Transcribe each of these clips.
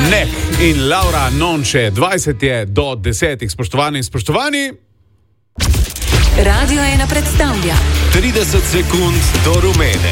Nek in Laura Nonče, 20 je do 10. Spoštovani in spoštovani. Radio 1 predstavlja 30 sekund do rumene.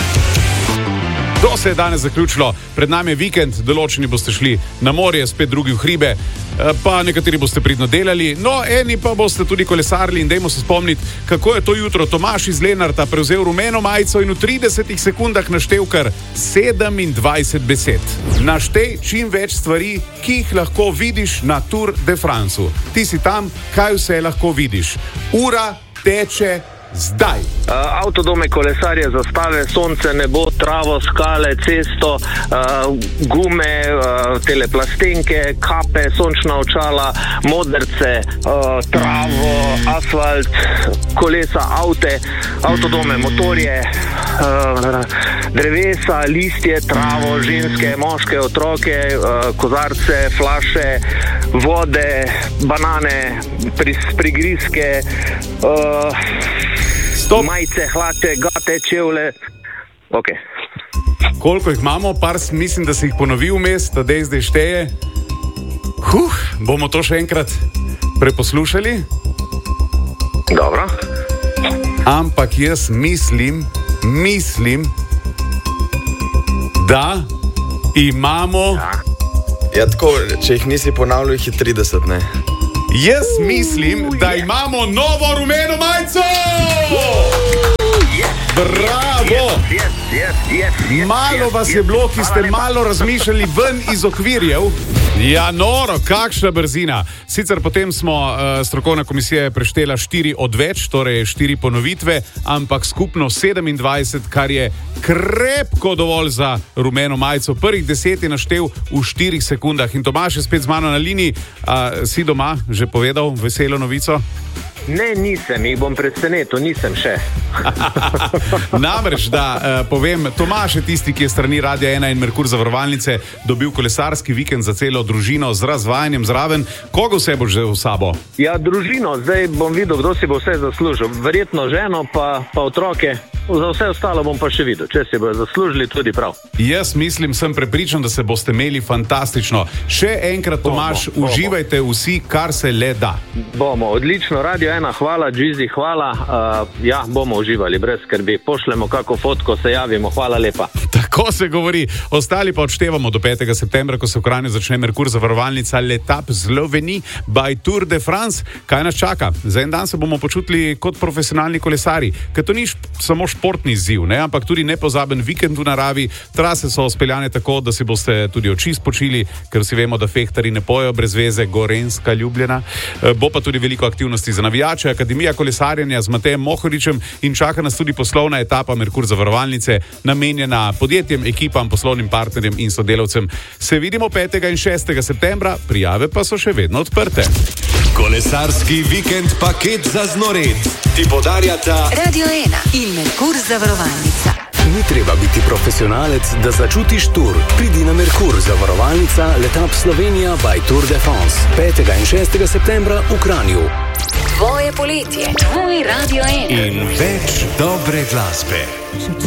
To se je danes zaključilo, pred nami je vikend, določeni boste šli na morje, spet drugi v hribe, pa nekateri boste pridno delali, no eni pa boste tudi kolesarili in dajmo se spomniti, kako je to jutro Tomaž iz Lenarta prevzel rumeno majico in v 30 sekundah naštel kar 27 besed. Naštej čim več stvari, ki jih lahko vidiš na Tour de France. Ti si tam, kaj vse lahko vidiš? Ura teče zdaj. Avtodome, kolesarje, zastave, sonce, nebo, travo, skale, cesto, gume, teleplastenke, kape, sončna očala, modrce, travo, asfalt, kolesa, avtodome, motorje, drevesa, listje, travo, ženske, moške, otroke, kozarce, flaše, vode, banane, prigrizke, majice, hlače, gate, čevlje. Ok. Koliko jih imamo? Mislim, da si jih ponovil vmes, da zdaj šteje. Bomo to še enkrat preposlušali? Dobro. Ampak jaz mislim, da imamo... Ja, tako, če jih nisi ponavljal, jih je 30, ne? Jaz mislim, da imamo novo rumeno majico! Bravo! Malo vas je bilo, ki ste malo razmišljali ven iz okvirjev. Ja, noro, kakšna brzina. Sicer potem smo strokovna komisija preštela 4 odveč, torej 4 ponovitve, ampak skupno 27, kar je krepko dovolj za rumeno majico. Prvih 10 je naštel v 4 sekundah. In Tomaž je spet z mano na liniji. Si doma že povedal veselo novico? Ne, nisem, jih bom presenetil, nisem še. Namreč, da povem, Tomaž je tisti, ki je strani Radia 1 in Merkur zavarovalnice dobil kolesarski vikend za celo družino z razvajanjem zraven. Koga vse boš že v sabo? Ja, družino, zdaj bom videl, kdo si bo vse zaslužil. Verjetno ženo, pa otroke. Za vse ostalo bom pa še videl, če si bojo zaslužili tudi prav. Jaz mislim, sem prepričan, da se boste imeli fantastično. Še enkrat, Tomaž, uživajte vsi, kar se le da. Bomo, odlično, Radio 1, hvala, Džizi, hvala. Ja, bomo uživali, brez skrbi. Pošljemo kako fotko, se javimo, hvala lepa. Tako se govori. Ostali pa odštevamo do 5. septembra, ko se v Kranju začne Merkur zavarovalnica L'Etape Sloveni by Tour de France. Kaj nas čaka? Za en dan se bomo počutili kot profesionalni kolesari, ker to ni samo športni izziv, ne? Ampak tudi nepozaben vikend v naravi. Trase so speljane tako, da si boste tudi oči spočili, ker si vemo, da fehtari ne pojejo brez veze, Gorenjska, Ljubljana. Bo pa tudi veliko aktivnosti za navijače, Akademija kolesarjenja z Matejem Mohoričem in čaka nas tudi poslovna etapa Merkur zavarovalnice, namenjena podjetjem, ekipam, poslovnim partnerjem in sodelavcem. Se vidimo 5. in 6. septembra, prijave pa so še vedno odprte. Kolesarski vikend paket za znored ti podarjata Radio 1 in Merkur zavarovalnica. Ni treba biti profesionalec, da začutiš Tour. Pridi na Merkur zavarovalnica L'Etape Slovenija by Tour de France 5. in 6. septembra v Kranju. Tvoje poletje, tvoj Radio 1. in več dobre glasbe.